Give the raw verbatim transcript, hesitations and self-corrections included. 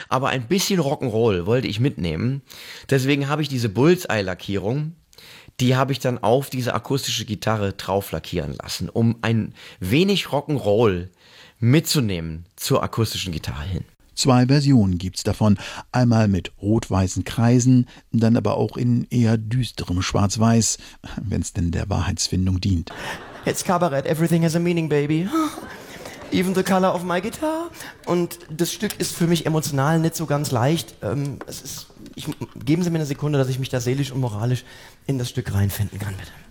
aber ein bisschen Rock'n'Roll wollte ich mitnehmen. Deswegen habe ich diese Bullseye-Lackierung, die habe ich dann auf diese akustische Gitarre drauf lackieren lassen, um ein wenig Rock'n'Roll mitzunehmen zur akustischen Gitarre hin. Zwei Versionen gibt's davon. Einmal mit rot-weißen Kreisen, dann aber auch in eher düsterem Schwarz-Weiß, wenn's denn der Wahrheitsfindung dient. It's Kabarett, everything has a meaning, baby. Even the color of my guitar. Und das Stück ist für mich emotional nicht so ganz leicht. Ähm, es ist, ich, geben Sie mir eine Sekunde, dass ich mich da seelisch und moralisch in das Stück reinfinden kann, bitte.